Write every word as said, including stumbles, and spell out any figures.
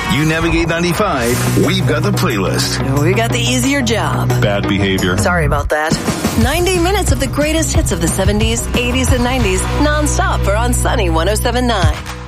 You navigate ninety-five, we've got the playlist. We got the easier job. Bad behavior. Sorry about that. ninety minutes of the greatest hits of the seventies, eighties, and nineties, nonstop for On Sunny one oh seven point nine.